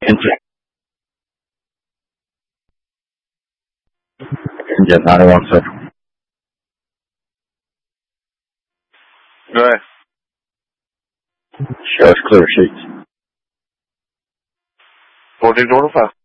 Engine 917. Go ahead. Show us clear sheets. 1425.